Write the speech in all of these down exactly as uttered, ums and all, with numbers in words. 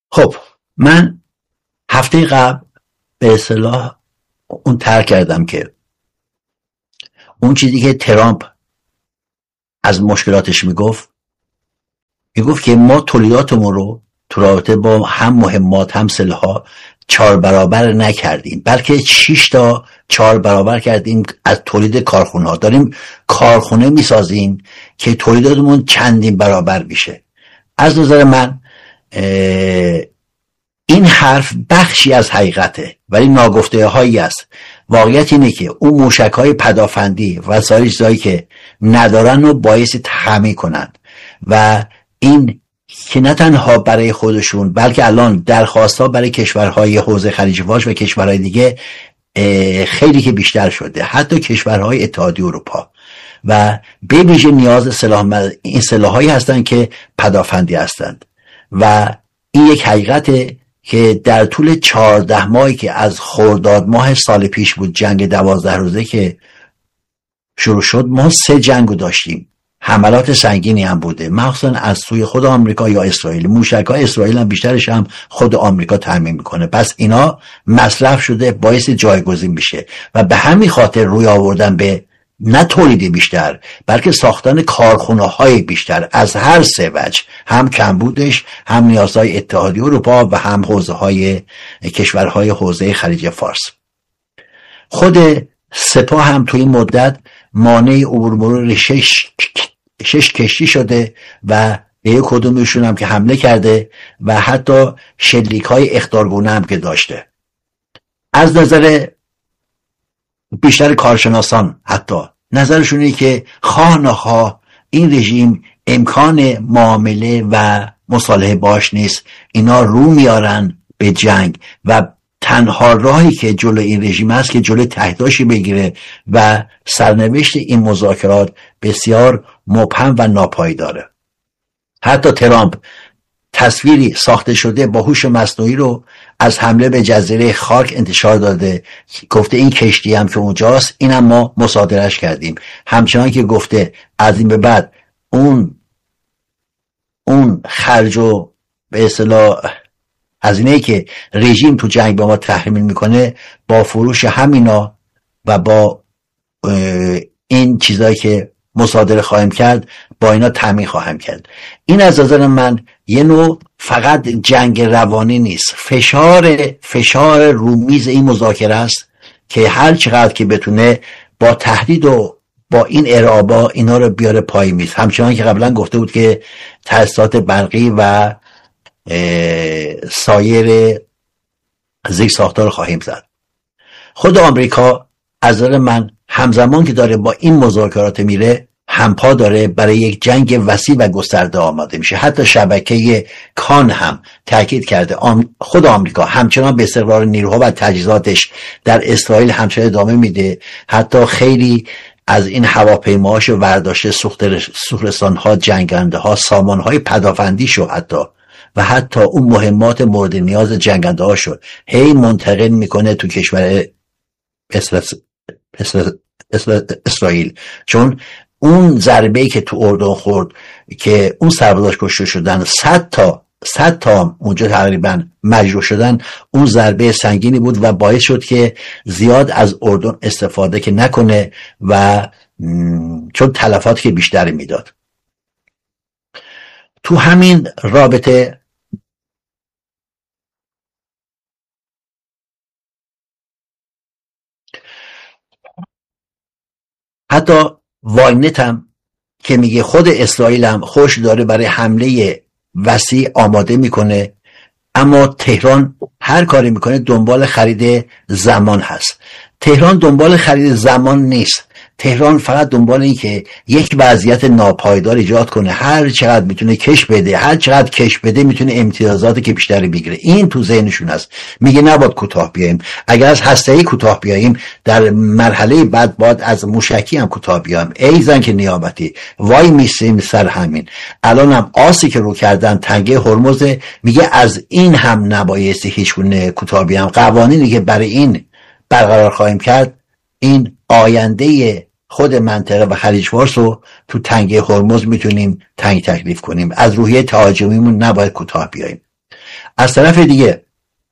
خب من هفته قبل به اصطلاح اون طرح کردم که اون چیزی که ترامپ از مشکلاتش میگفت میگفت که ما تولیداتمون رو تو رابطه با هم مهمات هم سلاح‌ها چهار برابر نکردیم، بلکه شش تا چهار برابر کردیم از تولید کارخونه ها. داریم کارخونه میسازیم که تولیداتمون چندین برابر میشه. از نظر من این حرف بخشی از حقیقته، ولی ناگفته هایی است. واقعیت اینه که اون موشک های پدافندی و سایر چیزایی که ندارن رو باعث تحمیل کنند و این که نه تنها برای خودشون بلکه الان درخواست ها برای کشورهای حوزه خلیج فارس و کشورهای دیگه خیلی که بیشتر شده، حتی کشورهای اتحادیه اروپا، و به ویژه نیاز سلاح این سلاحایی هستند که پدافندی هستند. و این یک حقیقته که در طول چهارده ماهی که از خرداد ماه سال پیش بود جنگ دوازده روزه که شروع شد، ما سه جنگو داشتیم. حملات سنگینی هم بوده، مخصوصا از سوی خود آمریکا یا اسرائیل. موشک‌های اسرائیل هم بیشترش هم خود آمریکا تامین میکنه. پس اینا مصرف شده، باعث جایگزین میشه و به همین خاطر روی آوردن به نه تولید بیشتر بلکه ساختن کارخونه‌های بیشتر از هر سه وجه، هم کمبودش، هم نیازهای اتحادیه اروپا و هم حوزه‌های کشورهای حوزه خلیج فارس. خود سپاه هم توی این مدت مانع عبور مرور شش شش کشتی شده و به یک کدومشون هم که حمله کرده و حتی شلیک‌های اخطارگونه هم که داشته. از نظر بیشتر کارشناسان حتی نظرشون اینه که خواه نخواه این رژیم امکان معامله و مصالحه باش نیست. اینا رو میارن به جنگ و تنها راهی که جلو این رژیم هست که جلو تهدیداشی بگیره و سرنوشت این مذاکرات بسیار مبهم و ناپایداره. حتی ترامپ تصویری ساخته شده با هوش مصنوعی رو از حمله به جزیره خاک انتشار داده، گفته این کشتی هم که اونجاست اینم ما مصادرهش کردیم. همچنان که گفته از این به بعد اون اون خرج و به اصطلاح هزینه‌ای که رژیم تو جنگ با ما تحمیل میکنه با فروش همینا و با این چیزایی که مصادره خواهیم کرد با اینا تامین خواهم کرد. این از نظر من یه نوع فقط جنگ روانی نیست، فشار فشار رومیز این مذاکره است که هر چقدر که بتونه با تهدید و با این ارعابا اینا رو بیاره پای میز. همچنان که قبلا گفته بود که تأسیسات برقی و سایر زیر ساختار رو خواهیم زد. خود آمریکا از نظر من همزمان که داره با این مذاکرات میره همپا داره برای یک جنگ وسیع و گسترده آماده میشه. حتی شبکه کان هم تاکید کرده آم... خود آمریکا همچنان به استقرار نیروها و تجهیزاتش در اسرائیل همچنان ادامه میده. حتی خیلی از این هواپیماهاشو برداشته، سوخترسان‌ها، جنگنده‌ها، سامان‌های پدافندیشو حتی و حتی اون مهمات مورد نیاز جنگنده ها شد هی منتقل میکنه تو کشور اسر... اسر... اسر... اسرائیل. چون اون ضربه‌ای که تو اردن خورد که اون سربازاش کشته شدن، صد تا صد تا اونجا تقریبا مجروح شدن، اون ضربه سنگینی بود و باعث شد که زیاد از اردن استفاده که نکنه و چون تلفات که بیشتری میداد. تو همین رابطه حتی واینت هم که میگه خود اسرائیل هم خوش داره برای حمله وسیع آماده میکنه، اما تهران هر کاری میکنه دنبال خرید زمان هست. تهران دنبال خرید زمان نیست، تهران فقط دنبال این که یک وضعیت ناپایدار ایجاد کنه، هر چقدر میتونه کش بده، هر چقدر کش بده میتونه امتیازاتی که بیشتری بگیره. این تو ذهنشون است. میگه نباید کوتاه بیاییم، اگر از هسته‌ای کوتاه بیاییم در مرحله بعد باید از موشکی هم کوتاه بیایم. ای زن که نیابتی وای میسیم سر همین. الان هم آسی که رو کردن تنگه هرمز، میگه از این هم نبایستی هیچ گونه کوتاه بیایم. قوانینی که برای این برقرار خواهیم کرد، این آینده خود منطقه و خلیج فارس رو تو تنگه هرمز میتونیم تنگ تکلیف کنیم. از روحیه تهاجمیمون نباید کوتاه بیاییم. از طرف دیگه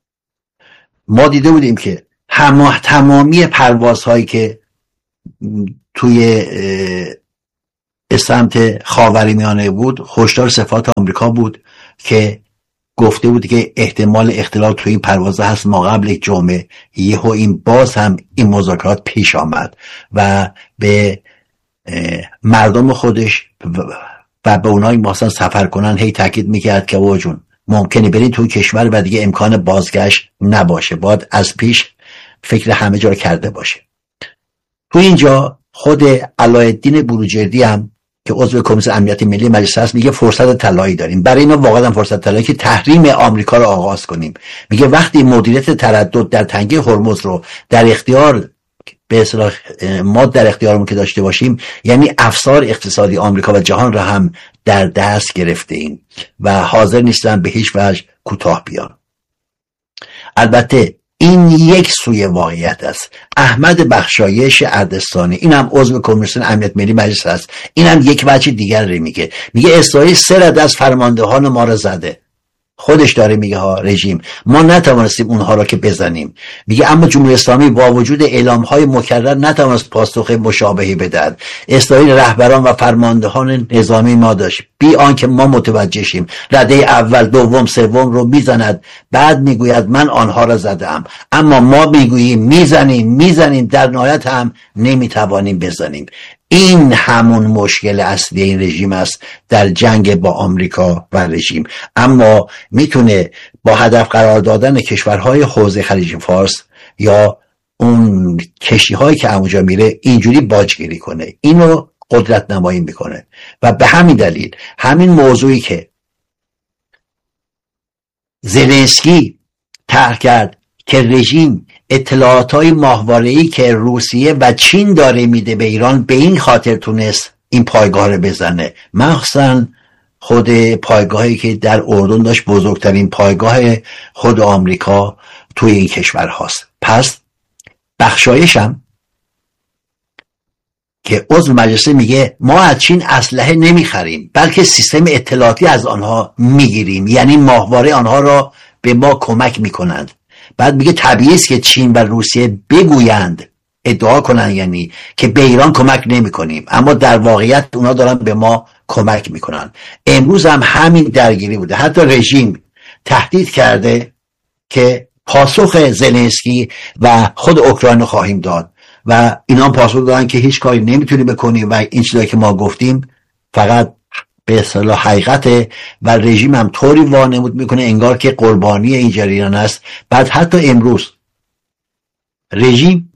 ما دیده بودیم که همه تمامی پروازهایی که توی سمت خاورمیانه بود هشدار سفارت آمریکا بود که گفته بود که احتمال اختلال توی این پرواز هست. ما قبل یک جمعه یهو این باز هم این مذاکرات پیش آمد و به مردم خودش و به اونایی مثلا سفر کنن هی تاکید میکرد که واجون ممکنه برین توی کشور و دیگه امکان بازگشت نباشه، باید از پیش فکر همه جا کرده باشه. تو اینجا خود علایالدین بروجردی هم که عضو کمیسیون امنیت ملی مجلس هست میگه فرصت طلایی داریم. برای اینا واقعا فرصت طلایی که تحریم آمریکا رو آغاز کنیم. میگه وقتی مدیریت تردد در تنگه هرمز رو در اختیار به اصطلاح ما در اختیارمون که داشته باشیم، یعنی افسار اقتصادی آمریکا و جهان رو هم در دست گرفته ایم و حاضر نیستن به هیچ وجه کوتاه بیان. البته این یک سوی واقعیت است. احمد بخشایش اردستانی، این هم عضو کمیسیون امنیت ملی مجلس است، این هم یک وجه دیگر رو میگه. میگه اسرائیل سه رد از فرماندهان ما رو زده. خودش داره میگه ها رژیم ما نتوانستیم اونها را که بزنیم. میگه اما جمهوری اسلامی با وجود اعلام‌های مکرر نتوانست پاسخ مشابهی بدهد. اسرائیل رهبران و فرماندهان نظامی ما داشت بی آنکه ما متوجه شیم رده اول دوم سوم رو میزند، بعد میگوید من آنها را زدم، اما ما میگوییم میزنیم میزنیم در نهایت هم نمیتوانیم بزنیم. این همون مشکل اصلی این رژیم است در جنگ با آمریکا و رژیم. اما میتونه با هدف قرار دادن کشورهای حوزه خلیج فارس یا اون کشتی‌هایی که اونجا میره اینجوری باجگیری کنه، اینو قدرت نمایی میکنه. و به همین دلیل همین موضوعی که زلنسکی طرح کرد که رژیم اطلاعاتای ماهواره‌ای که روسیه و چین داره میده به ایران، به این خاطر تونست این پایگاه رو بزنه. مخصوصا خود پایگاهی که در اردن داشت بزرگترین پایگاه خود آمریکا توی این کشور هاست. پس بخشایشم که عضو مجلس میگه ما از چین اسلحه نمیخریم بلکه سیستم اطلاعاتی از آنها میگیریم، یعنی ماهواره آنها را به ما کمک میکنند. بعد میگه طبیعی است که چین و روسیه بگویند، ادعا کنن یعنی که به ایران کمک نمی کنیم، اما در واقعیت اونا دارن به ما کمک میکنن. امروز هم همین درگیری بوده. حتی رژیم تهدید کرده که پاسخ زلنسکی و خود اوکراین خواهیم داد و اینا هم پاسخ دادن که هیچ کاری نمیتونیم بکنیم و این چیزایی که ما گفتیم فقط به اصطلاح حقیقته و رژیم هم طوری وانمود میکنه انگار که قربانی این جریان است. بعد حتی امروز رژیم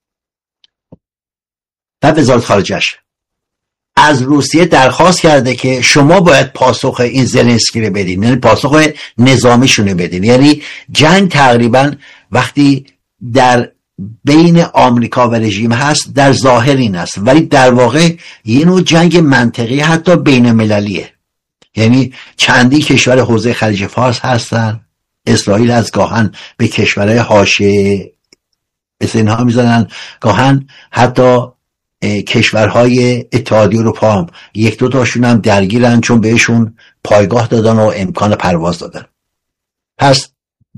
و وزارت خارجه‌اش از روسیه درخواست کرده که شما باید پاسخ این زلنسکی رو بدین، یعنی پاسخ نظامیشون رو بدین. یعنی جنگ تقریبا وقتی در بین آمریکا و رژیم هست در ظاهر این است، ولی در واقع یه نوع جنگ منطقی حتی بین مللیه. یعنی چندی کشور حوزه خلیج فارس هستن، اسرائیل از گاهن به کشورهای حاشیه مثل اینها میزنن، گاهن حتی کشورهای اتحادیه اروپا هم یک دو تاشون هم درگیرن چون بهشون پایگاه دادن و امکان پرواز دادن. پس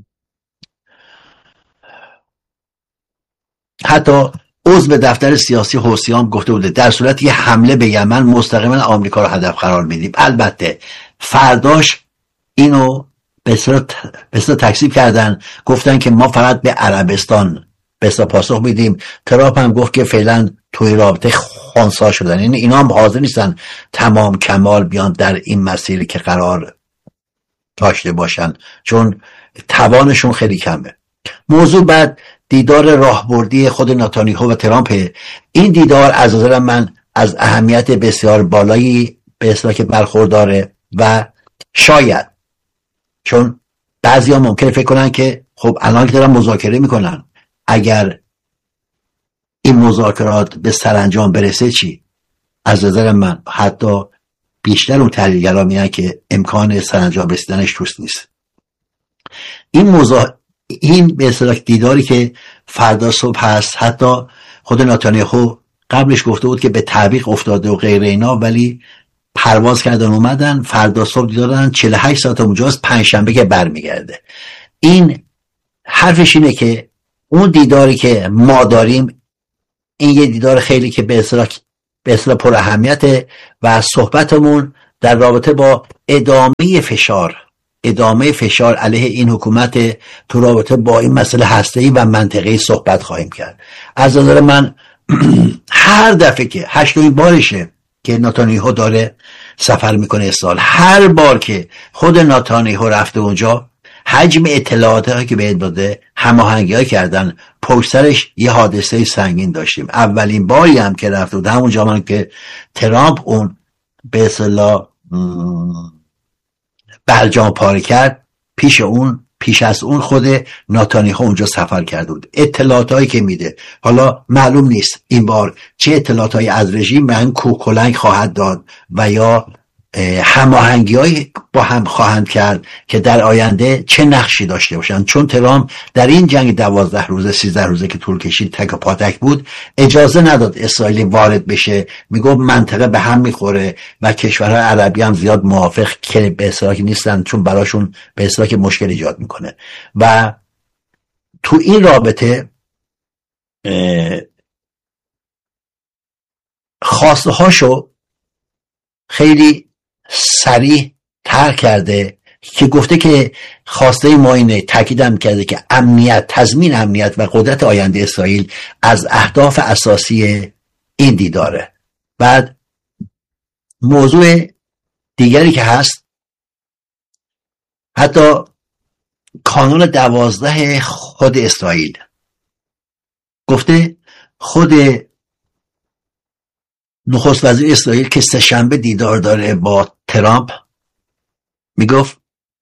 حتی عضو دفتر سیاسی حوثیان گفته بوده در صورت یه حمله به یمن مستقیما آمریکا رو هدف قرار میدیم. البته فرداش اینو به اصطلاح تکذیب کردن، گفتن که ما فقط به عربستان به اصطلاح پاسخ میدیم. ترامپ هم گفت که فعلا توی رابطه خنثی شدن، یعنی اینا هم حاضر نیستن تمام کمال بیان در این مسیری که قرار داشته باشن چون توانشون خیلی کمه. موضوع بعد دیدار راهبردی خود نتانیاهو و ترامپ. این دیدار از نظر من از اهمیت بسیار بالایی به اصطلاح که برخورداره و شاید چون بعضی ها ممکنه فکر کنن که خب الان که دارن مذاکره میکنن اگر این مذاکرات به سرانجام برسه چی؟ از نظر من حتی بیشتر اون تحلیلگرا میگن که امکان سرانجام رسیدنش توست نیست. این موضوع این به اصطلاح دیداری که فردا صبح هست، حتی خود نتانیاهو قبلش گفته بود که به تعویق افتاده و غیر اینا، ولی پرواز کردن اومدن، فردا صبح دیدن چهل و هشت ساعت اونجاست، پنجشنبه که برمیگرده. این حرفش اینه که اون دیداری که ما داریم این یه دیدار خیلی که به اصطلاح به اصطلاح پر اهمیته و صحبتمون در رابطه با ادامه فشار ادامه فشار علیه این حکومت تو رابطه با این مسئله هسته‌ای و منطقه‌ای صحبت خواهیم کرد. از نظر من هر دفعه که هشتمین بارشه که نتانیاهو داره سفر میکنه اسرائیل، هر بار که خود نتانیاهو رفته اونجا، حجم اطلاعاتی که بهت داده، هماهنگی‌ها کردن، پشت سرش یه حادثه سنگین داشتیم. اولین باری هم که رفته بود همون زمان که ترامپ اون به اصطلاح برجام پاره کرد، پیش اون پیش از اون خود نتانیاهو اونجا سفر کرده بود. اطلاعاتی که میده، حالا معلوم نیست این بار چه اطلاعاتی از رژیم به این کوکلنگ خواهد داد و یا هماهنگی‌هایی با هم خواهند کرد که در آینده چه نقشی داشته باشند. چون ترامپ در این جنگ دوازده روزه سیزده روزه که طول کشید تک و پاتک بود، اجازه نداد اسرائیل وارد بشه. میگفت منطقه به هم میخوره و کشورهای عربی هم زیاد موافق که به اصطلاح نیستن، چون براشون به اصطلاح مشکل ایجاد میکنه. و تو این رابطه خواسته هاشو خیلی صریح طرح کرده که گفته که خواسته ما اینه، تاکیدم کرده که امنیت، تضمین امنیت و قدرت آینده اسرائیل از اهداف اساسی این دیداره. بعد موضوع دیگری که هست، حتی کانون دوازده خود اسرائیل گفته، خود نخست وزیر اسرائیل که سه شنبه دیدار داره با ترامپ، میگفت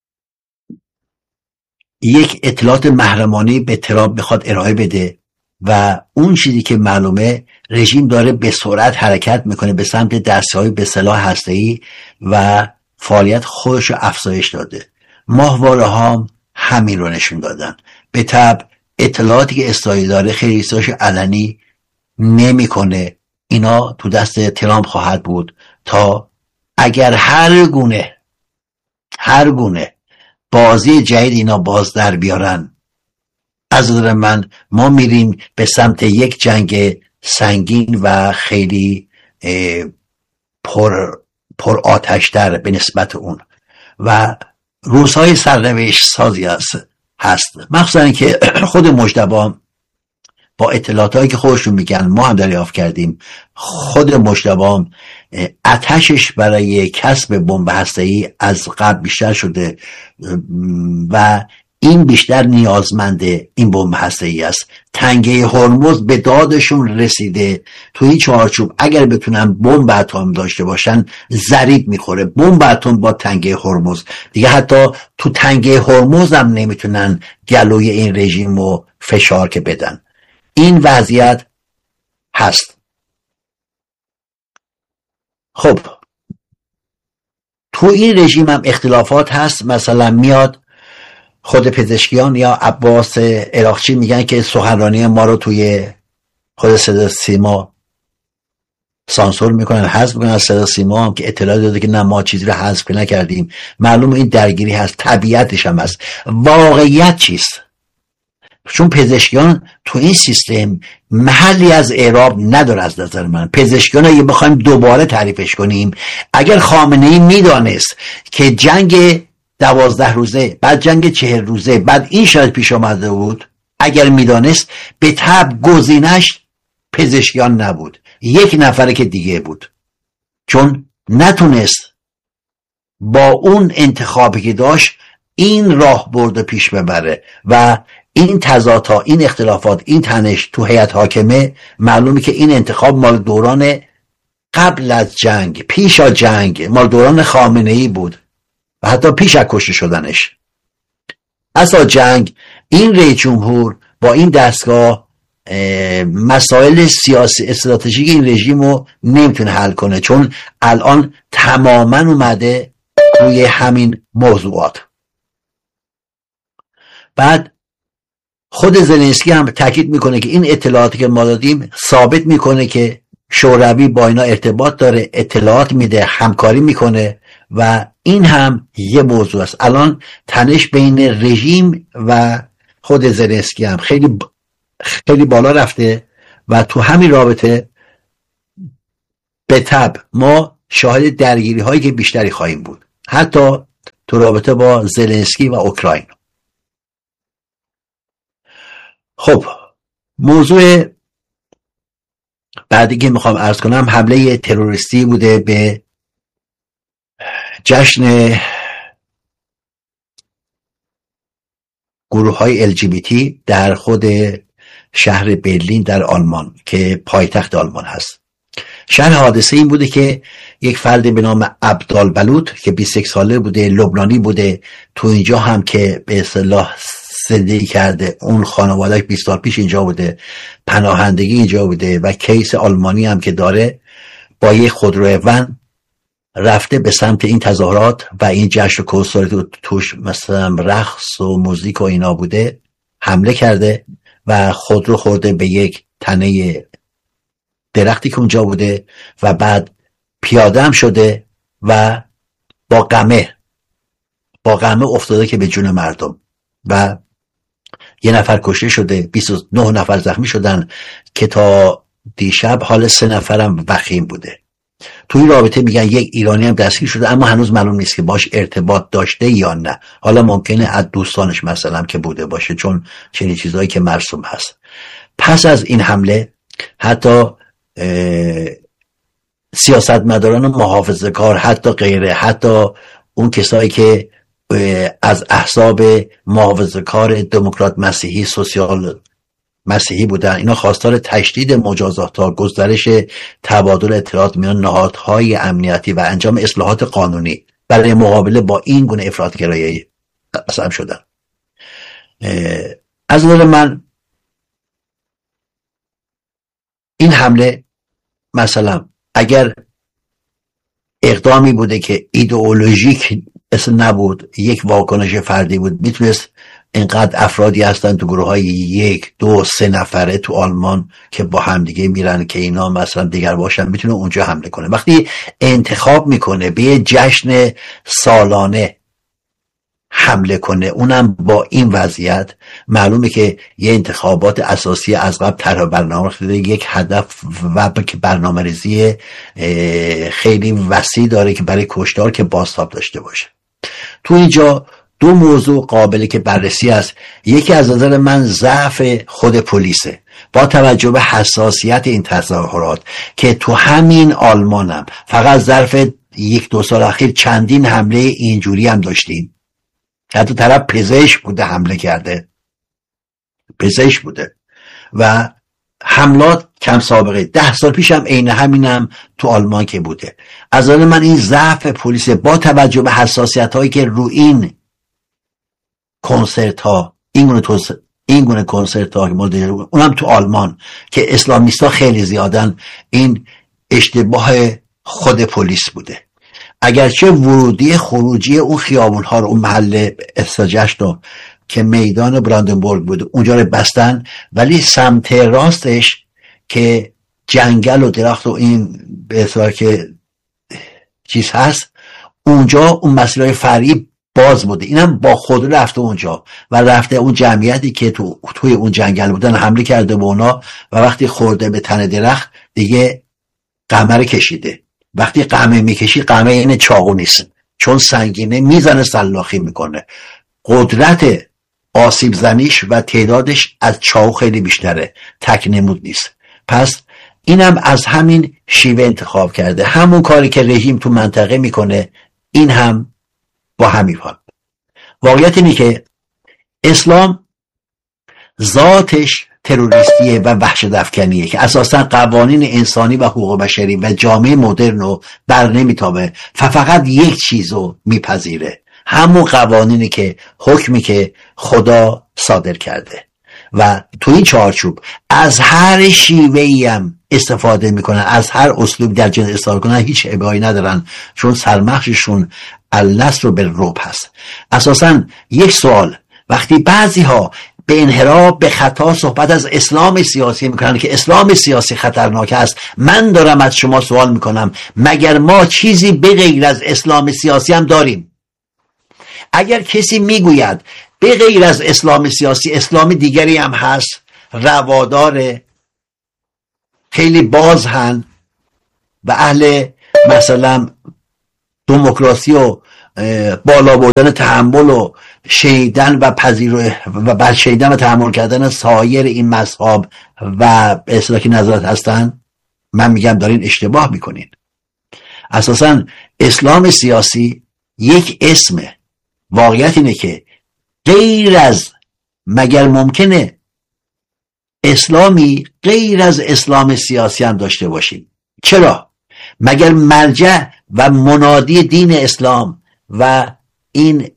یک اطلاعات محرمانه به ترامپ میخواد ارائه بده و اون چیزی که معلومه رژیم داره به سرعت حرکت میکنه به سمت دستیابی به سلاح هسته‌ای و فعالیت خودش رو افزایش داده. ماهواره ها همین رو نشون دادن. به طبع اطلاعاتی که اسرائیل داره خیلی چیزاش علنی نمیکنه. اینا تو دست ترامپ خواهد بود تا اگر هر گونه هر گونه بازی جدید اینا باز در بیارن، از نظر من ما میریم به سمت یک جنگ سنگین و خیلی پر پر آتش‌تر به نسبت اون و روزهای سرنوشت سازی هست هست مخصوصا که خود مجتبی با اطلاعاتی که خودشون میگن ما هم دریافت کردیم، خود مجتبی آتشش برای کسب بمب هسته‌ای از قبل بیشتر شده و این بیشتر نیازمند این بمب هسته‌ای است. تنگه هرمز به دادشون رسیده. تو این چارچوب اگر بتونن بمب اتم داشته باشن ضریب میخوره. بمب اتم با تنگه هرمز دیگه حتی تو تنگه هرمز هم نمیتونن گلوی این رژیم رو فشار که بدن. این وضعیت هست. خب تو این رژیم هم اختلافات هست. مثلا میاد خود پزشکیان یا عباس عراقچی میگن که سخنرانی ما رو توی خود صدا سیما سانسور میکنن، حذف میکنن از صدا سیما هم که اطلاع داده که نه ما چیزی رو حذف نکردیم. معلومه این درگیری هست، طبیعتش هم هست. واقعیت چیست؟ چون پزشکیان تو این سیستم محلی از اعراب نداره. از نظر من پزشکیان اگه بخوایم دوباره تعریفش کنیم، اگر خامنه‌ای میدانست که جنگ دوازده روزه بعد جنگ چهل روزه بعد این شاید پیش آمده بود، اگر میدانست به طبع گزینش پزشکیان نبود، یک نفره که دیگه بود، چون نتونست با اون انتخابی که داشت این راه برد پیش ببره و این تضادها، این اختلافات، این تنش تو هیئت حاکمه معلومه که این انتخاب مال دوران قبل از جنگ، پیش از جنگ، مال دوران خامنه‌ای بود و حتی پیش از کشته شدنش. اصلا جنگ این رئیس جمهور با این دستگاه مسائل سیاسی استراتژیک این رژیم رو نمیتونه حل کنه، چون الان تماما اومده روی همین موضوعات. بعد خود زلنسکی هم تاکید میکنه که این اطلاعاتی که ما دادیم ثابت میکنه که شوروی با اینا ارتباط داره، اطلاعات میده، همکاری میکنه و این هم یه موضوع است. الان تنش بین رژیم و خود زلنسکی هم خیلی خیلی بالا رفته و تو همین رابطه به طبع ما شاهد درگیری هایی که بیشتری خواهیم بود، حتی تو رابطه با زلنسکی و اوکراین. خب موضوع بعدی که میخوام عرض کنم حمله تروریستی بوده به جشن گروه های ال جی بی تی در خود شهر برلین در آلمان که پایتخت آلمان هست. شهر حادثه این بوده که یک فرد به نام عبدالبلوط که بیست و یک ساله بوده، لبنانی بوده، تو اینجا هم که به اصطلاح زندگی کرده، اون خانواده‌اش بیست سال پیش اینجا بوده، پناهندگی اینجا بوده و کیس آلمانی هم که داره، با یک خودرو ون رفته به سمت این تظاهرات و این جشن کنسرت و توش مثلا رقص و موزیک و اینا بوده، حمله کرده و خودرو خورده به یک تنه درختی که اونجا بوده و بعد پیاده هم شده و با قمه با قمه افتاده که به جون مردم و یه نفر کشته شده، بیست و نه نفر زخمی شدن که تا دیشب حال سه نفرم وخیم بوده. توی رابطه میگن یک ایرانی هم دستگیر شده، اما هنوز معلوم نیست که باش ارتباط داشته یا نه. حالا ممکنه از دوستانش مثلا که بوده باشه، چون چنین چیزهایی که مرسوم هست. پس از این حمله حتی سیاستمداران محافظه‌کار، حتی غیره، حتی اون کسایی که از احزاب محافظه‌کار دموکرات مسیحی سوسیال مسیحی بودن، اینا خواستار تشدید مجازات ها، گسترش تبادل اطلاعات میان نهادهای امنیتی و انجام اصلاحات قانونی برای مقابله با این گونه افراطگرایی قسم شدن. از نظر من این حمله مثلا اگر اقدامی بوده که ایدئولوژیک اصلا نبود، یک واکنش فردی بود، میتونست اینقدر افرادی هستن تو گروه های یک دو سه نفره تو آلمان که با همدیگه میرن که اینا مثلا دیگر باشن، میتونه اونجا حمله کنه. وقتی انتخاب میکنه به یه جشن سالانه حمله کنه، اونم با این وضعیت، معلومه که یه انتخابات اساسی از قبل طرح برنامه شده، یک هدف و برنامه ریزی خیلی وسیع داره که برای کشتار که بازتاب داشته باشه. تو اینجا دو موضوع قابله که بررسی است. یکی از نظر من ضعف خود پلیسه، با توجه به حساسیت این تظاهرات که تو همین آلمان هم فقط ظرف یک دو سال اخیر چندین حمله اینجوری هم داشتیم. حتی طرف پزشک بوده حمله کرده، پزشک بوده و حملات کم سابقه. ده سال پیش هم عین همینم تو آلمان که بوده. از نظر من این ضعف پلیس با توجه به حساسیت هایی که رو این کنسرت ها، این گونه این گونه کنسرت ها اونم تو آلمان که اسلامیستا خیلی زیادن، این اشتباه خود پلیس بوده. اگرچه ورودی خروجی اون خیابون ها رو، اون محل استجشن رو که میدان براندنبورگ بود اونجا رو بستن، ولی سمت راستش که جنگل و درخت و این به اصطلاح که چیز هست، اونجا اون مسیرهای فرعی باز بوده. اینم با خود رفته اونجا و رفته اون جمعیتی که تو توی اون جنگل بودن حمله کرده به اونا و وقتی خورده به تن درخت دیگه قمه کشیده. وقتی قمه میکشی، قمه این چاقو نیست، چون سنگینه میزنه، سلاخی میکنه. قدرت آسیب زنیش و تعدادش از چاقو خیلی بیشتره، تک نمود نیست. پس اینم از همین شیوه انتخاب کرده، همون کاری که رژیم تو منطقه میکنه این هم با همین حال. واقعیت اینه که اسلام ذاتش تروریستیه و وحشت افکنیه که اساسا قوانین انسانی و حقوق بشری و جامعه مدرن رو بر نمیتابه و فقط یک چیزو میپذیره، همون قوانینی که حکمی که خدا صادر کرده و تو این چارچوب از هر شیوه‌ای هم استفاده میکنن، از هر اسلوب در جنس استفاده کنن، هیچ ابایی ندارن، چون سرمخششون النصر رو بالرعب هست. اساسا یک سوال، وقتی بعضی ها به انحراف به خطا صحبت از اسلام سیاسی میکنن که اسلام سیاسی خطرناک است. من دارم از شما سوال میکنم مگر ما چیزی به غیر از اسلام سیاسی هم داریم؟ اگر کسی میگوید به غیر از اسلام سیاسی اسلام دیگری هم هست، روادار، خیلی باز هن و اهل مثلا دموکراسی و بالا بردن تحمل و شیدن و پذیر و بعد شیدن و تحمل کردن سایر این مذهب و به اصطلاح که نظرات هستن، من میگم دارین اشتباه میکنین. اساسا اسلام سیاسی یک اسمه. واقعیت اینه که غیر از مگر ممکنه اسلامی غیر از اسلام سیاسی هم داشته باشیم؟ چرا؟ مگر مرجع و منادی دین اسلام و این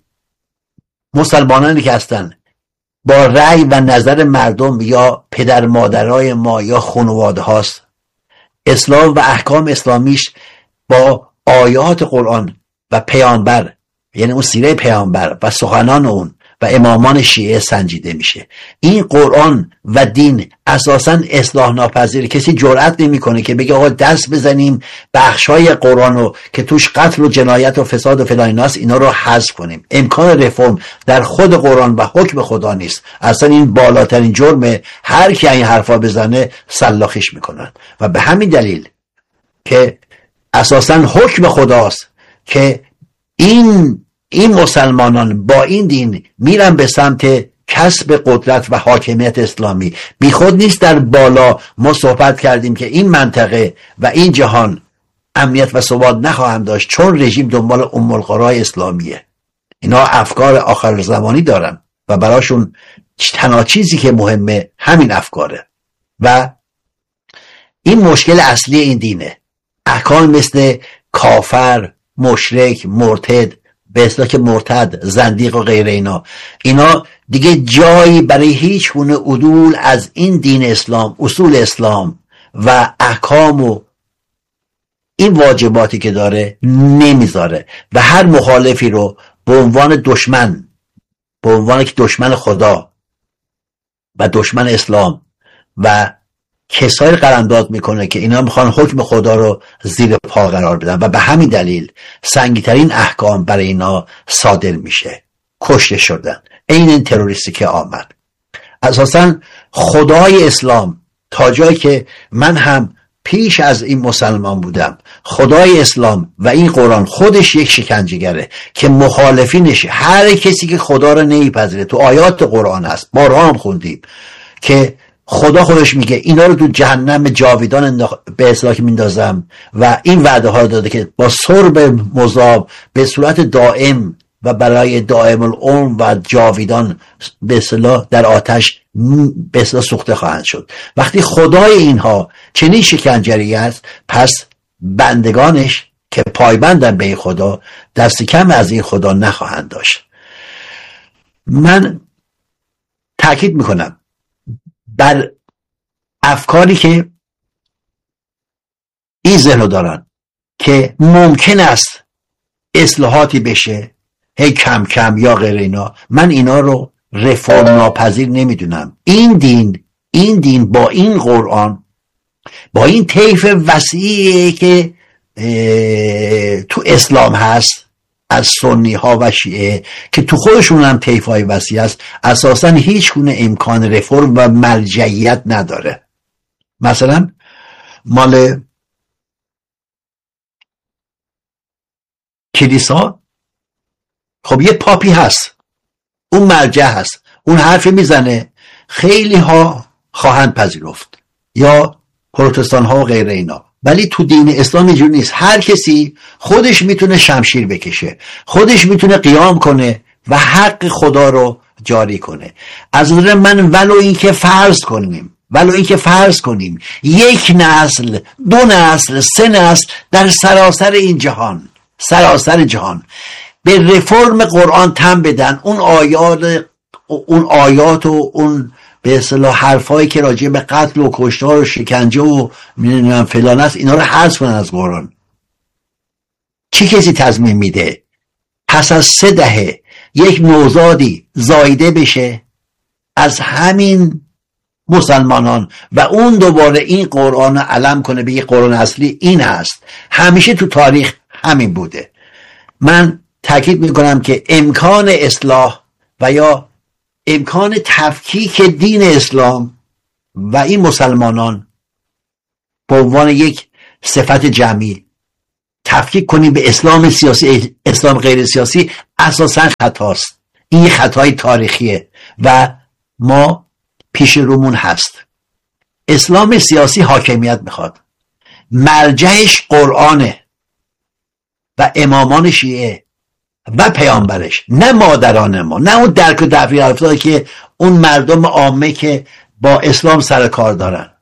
مسلمانانی که هستن با رأی و نظر مردم یا پدر مادرای ما یا خانواده هاست؟ اسلام و احکام اسلامیش با آیات قرآن و پیامبر، یعنی اون سیره پیامبر و سخنان اون و امامان شیعه سنجیده میشه. این قرآن و دین اساساً اصلاح ناپذیر. کسی جرئت نمیکنه که بگه آقا دست بزنیم بخشای قرآن رو که توش قتل و جنایت و فساد و فلان ایناست اینا رو حذف کنیم. امکان رفرم در خود قرآن و حکم خدا نیست. اصلا این بالاترین جرمه. هر کی این حرفا بزنه سلاخیش میکنن و به همین دلیل که اساساً حکم خداست که این این مسلمانان با این دین میرن به سمت کسب قدرت و حاکمیت اسلامی. بی خود نیست در بالا ما صحبت کردیم که این منطقه و این جهان امنیت و ثبات نخواهند داشت چون رژیم دنبال ام القرای اسلامیه. اینا افکار آخر زمانی دارن و براشون تنها چیزی که مهمه همین افکاره و این مشکل اصلی این دینه. احکام مثل کافر، مشرک، مرتد، به اصطلاح که مرتد، زندیق و غیره اینا اینا دیگه جایی برای هیچ گونه عدول از این دین اسلام، اصول اسلام و احکام و این واجباتی که داره نمیذاره و هر مخالفی رو به عنوان دشمن، به عنوان که دشمن خدا و دشمن اسلام و کسایی قلمداد میکنه که اینا میخوان حکم خدا رو زیر پا قرار بدن و به همین دلیل سنگین‌ترین احکام برای اینا صادر میشه. کشته شدن. این این تروریستی که آمد. اساساً خدای اسلام تا جایی که من هم پیش از این مسلمان بودم، خدای اسلام و این قرآن خودش یک شکنجهگره که مخالفینش هر کسی که خدا رو نمیپذیره. تو آیات قرآن هست، بارها هم خوندیم که خدا خودش میگه اینا رو تو جهنم جاویدان به اصطلاح میندازم و این وعده ها داده که با سرب مذاب به صورت دائم و برای دائم العمر و جاویدان به اصطلاح در آتش به اصطلاح سوخته خواهند شد. وقتی خدای اینها چنین شکنجه‌ای است، پس بندگانش که پایبندن به این خدا دست کم از این خدا نخواهند داشت. من تاکید میکنم بر افکاری که این ذهنو دارن که ممکن است اصلاحاتی بشه هی کم کم یا غیر اینا. من اینا رو رفرم ناپذیر نمیدونم. این دین این دین با این قرآن، با این طیف وسیعی که تو اسلام هست از سنی ها و شیعه که تو خودشون هم طیف های وسیع است، اساسا هیچ گونه امکان رفرم و مرجعیت نداره. مثلا مال کلیسا خب یه پاپی هست، اون مرجع هست، اون حرفی میزنه خیلی ها خواهند پذیرفت، یا پروتستان ها و غیره اینا. ولی تو دین اسلام اینجوری نیست. هر کسی خودش میتونه شمشیر بکشه، خودش میتونه قیام کنه و حق خدا رو جاری کنه. از نظر من ولو این که فرض کنیم ولو این که فرض کنیم یک نسل، دو نسل، سه نسل در سراسر این جهان، سراسر جهان به رفرم قرآن تن بدن، اون آیات اون آیات و اون به اصطلاح حرفایی که راجع به قتل و کشتار و شکنجه و میدونم فلان است اینا رو حذف کنن از قرآن، چی کسی تضمین میده پس از سه دهه یک نوزادی زایده بشه از همین مسلمانان و اون دوباره این قرآن علم کنه به یه قرآن اصلی، این هست. همیشه تو تاریخ همین بوده. من تاکید میکنم که امکان اصلاح و یا امکان تفکیک دین اسلام و این مسلمانان به عنوان یک صفت جمعی تفکیک کنیم به اسلام سیاسی، اسلام غیر سیاسی، اساساً خطاست. این یک خطای تاریخیه و ما پیش رومون هست. اسلام سیاسی حاکمیت میخواد، مرجعش قرآنه و امامان شیعه و پیامبرش، نه مادران ما، نه اون درک و تفریق افتاده که اون مردم عامه که با اسلام سر کار دارن.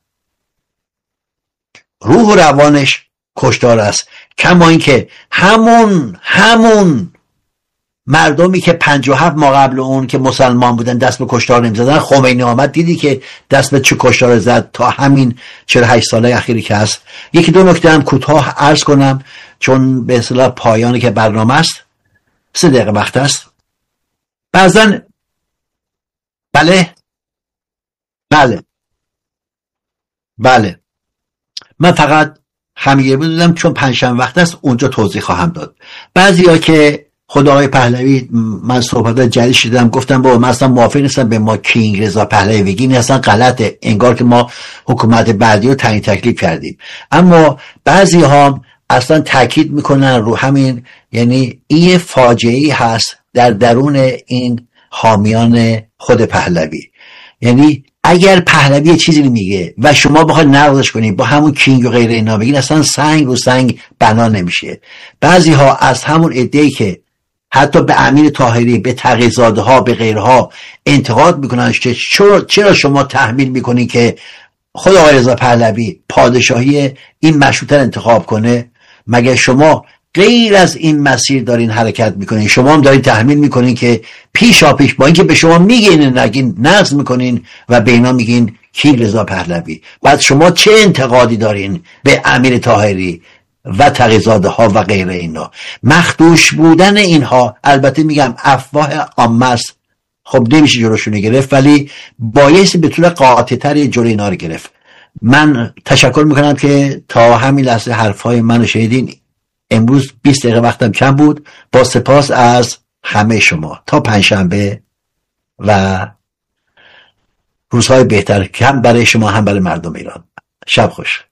روح و روانش کشتار است. کما اینکه همون همون مردمی که پنجاه و هفت ماه قبل اون که مسلمان بودن دست به کشتار نمیزدن، خمینی آمد دیدی که دست به چه کشتار زد تا همین چهل و هشت ساله اخیری که هست. یکی دو نکته هم کوتاه عرض کنم چون به اصطلاح پایانی که برنامه است، سه دقیقه وقت است. بعضن بله بله بله من فقط همیه بدونم چون پنجشنبه وقت است اونجا توضیح خواهم داد. بعضی ها که خدا آقای پهلوی، من صحبت جدید شدم گفتم بابا من اصلا موافق نیستم به ما کینگ رضا پهلوی بگین، اصلا غلطه، انگار که ما حکومت بعدی رو تعیین تکلیف کردیم. اما بعضی ها اصلا تاکید میکنن رو همین، یعنی این فاجعه‌ای هست در درون این حامیان خود پهلوی. یعنی اگر پهلوی چیزی میگه و شما بخواید نقضش کنید با همون کینگ و غیره اینا بگین، اصلا سنگ رو سنگ بنا نمیشه. بعضی ها از همون عده‌ای که حتی به امیر طاهری، به تقی‌زاده ها، به غیرها انتقاد میکنن که چرا شما تحمیل میکنین که خود آقای رضا پهلوی پادشاهی این مشروطه انتخاب کنه؟ مگر شما غیر از این مسیر دارین حرکت میکنین؟ شما هم دارین تحمیل میکنین که پیشا پیش با اینکه به شما میگین نگین نقض میکنین و به اینا میگین کی رضا پهلوی. بعد شما چه انتقادی دارین به امیر طاهری و تقی‌زاده ها و غیره اینا؟ مخدوش بودن اینها، البته میگم افواه عامه است، خب نمیشه جلوشون گرفت، ولی بایستی به طور قاطع تر جلوی اینا رو گرفت. من تشکر میکنم که تا همین لحظه حرفای منو شنیدین. امروز بیست دقیقه وقتم کم بود. با سپاس از همه شما. تا پنجشنبه و روزهای بهتر، کم برای شما هم برای مردم ایران. شب خوش.